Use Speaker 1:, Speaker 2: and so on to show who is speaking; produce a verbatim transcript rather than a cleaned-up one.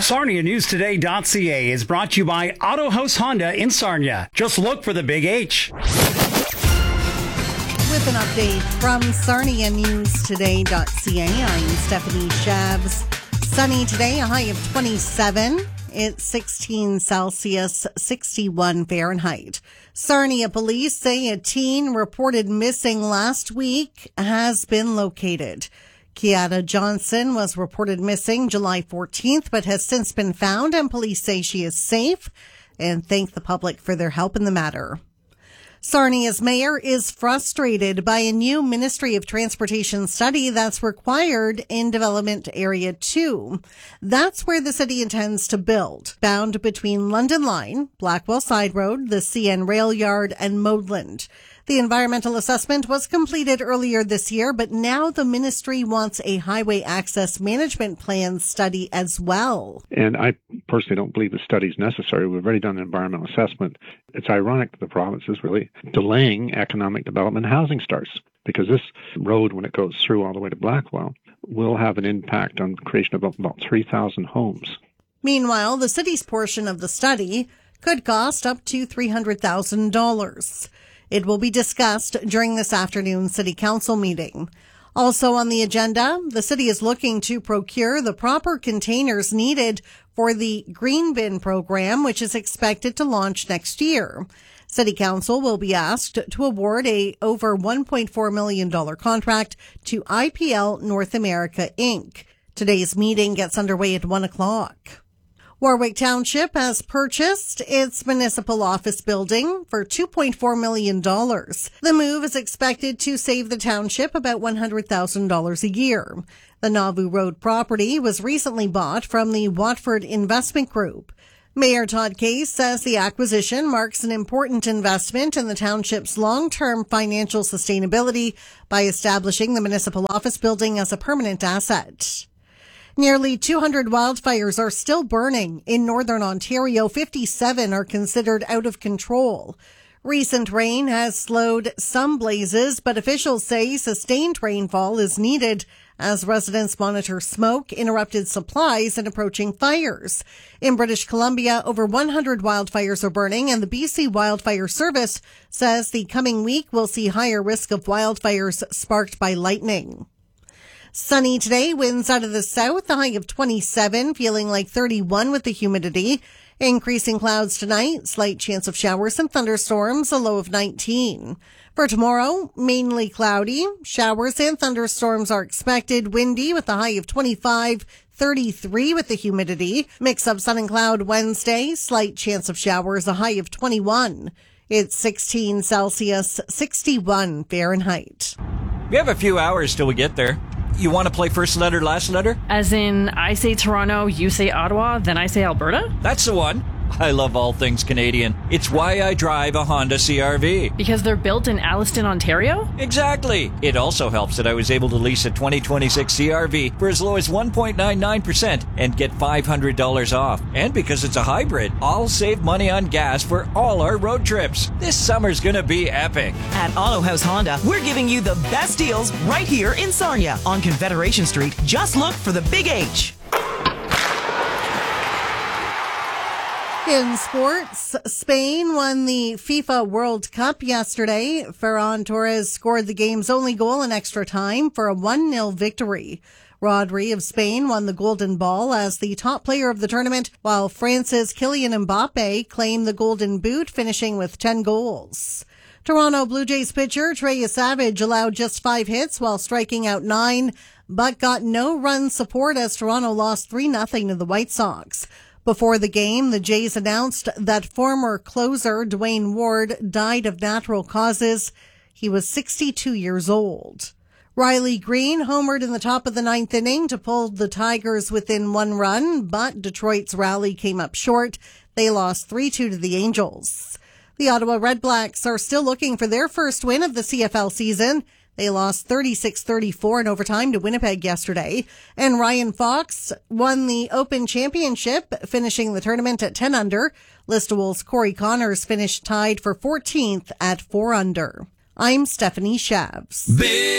Speaker 1: Sarnia News Today dot C A is brought to you by Auto House Honda in Sarnia. Just look for the big H.
Speaker 2: With an update from Sarnia News Today dot C A, I'm Stephanie Shabs. Sunny today, a high of twenty-seven. It's sixteen Celsius, sixty-one Fahrenheit. Sarnia police say a teen reported missing last week has been located. Kiata Johnson was reported missing July fourteenth, but has since been found, and police say she is safe and thank the public for their help in the matter. Sarnia's mayor is frustrated by a new Ministry of Transportation study that's required in Development Area two. That's where the city intends to build, bound between London Line, Blackwell Side Road, the C N Rail Yard, and Modeland. The environmental assessment was completed earlier this year, but now the ministry wants a highway access management plan study as well.
Speaker 3: And I personally don't believe the study is necessary. We've already done an environmental assessment. It's ironic that the province is really delaying economic development and housing starts, because this road, when it goes through all the way to Blackwell, will have an impact on the creation of about three thousand homes.
Speaker 2: Meanwhile, the city's portion of the study could cost up to three hundred thousand dollars. It will be discussed during this afternoon's City Council meeting. Also on the agenda, the city is looking to procure the proper containers needed for the Green Bin program, which is expected to launch next year. City Council will be asked to award a over one point four million dollars contract to I P L North America, Incorporated. Today's meeting gets underway at one o'clock. Warwick Township has purchased its municipal office building for two point four million dollars. The move is expected to save the township about one hundred thousand dollars a year. The Nauvoo Road property was recently bought from the Watford Investment Group. Mayor Todd Case says the acquisition marks an important investment in the township's long-term financial sustainability by establishing the municipal office building as a permanent asset. Nearly two hundred wildfires are still burning in northern Ontario. fifty-seven are considered out of control. Recent rain has slowed some blazes, but officials say sustained rainfall is needed as residents monitor smoke, interrupted supplies, and approaching fires. In British Columbia, over one hundred wildfires are burning, and the B C Wildfire Service says the coming week will see higher risk of wildfires sparked by lightning. Sunny today, winds out of the south, a high of twenty-seven, feeling like thirty-one with the humidity. Increasing clouds tonight, slight chance of showers and thunderstorms, a low of nineteen. For tomorrow, mainly cloudy. Showers and thunderstorms are expected, windy with a high of twenty-five, thirty-three with the humidity. Mix of sun and cloud Wednesday, slight chance of showers, a high of twenty-one. It's sixteen Celsius, sixty-one Fahrenheit.
Speaker 4: We have a few hours till we get there. You want to play first letter, last letter?
Speaker 5: As in, I say Toronto, you say Ottawa, then I say Alberta?
Speaker 4: That's the one. I love all things Canadian. It's why I drive a Honda C R V.
Speaker 5: Because they're built in Alliston, Ontario?
Speaker 4: Exactly. It also helps that I was able to lease a twenty twenty-six C R V for as low as one point nine nine percent and get five hundred dollars off. And because it's a hybrid, I'll save money on gas for all our road trips. This summer's gonna be epic.
Speaker 6: At Auto House Honda, we're giving you the best deals right here in Sarnia on Confederation Street. Just look for the Big H.
Speaker 2: In sports, Spain won the FIFA World Cup yesterday. Ferran Torres scored the game's only goal in extra time for a one nil victory. Rodri of Spain won the Golden Ball as the top player of the tournament, while France's Kylian Mbappe claimed the Golden Boot, finishing with ten goals. Toronto Blue Jays pitcher Trey Savage allowed just five hits while striking out nine, but got no run support as Toronto lost three nothing to the White Sox. Before the game, the Jays announced that former closer Dwayne Ward died of natural causes. He was sixty-two years old. Riley Green homered in the top of the ninth inning to pull the Tigers within one run, but Detroit's rally came up short. They lost three two to the Angels. The Ottawa Redblacks are still looking for their first win of the C F L season. They lost thirty-six thirty-four in overtime to Winnipeg yesterday. And Ryan Fox won the Open Championship, finishing the tournament at ten under. Listowel's Corey Connors finished tied for fourteenth at four under. I'm Stephanie Shabs. Big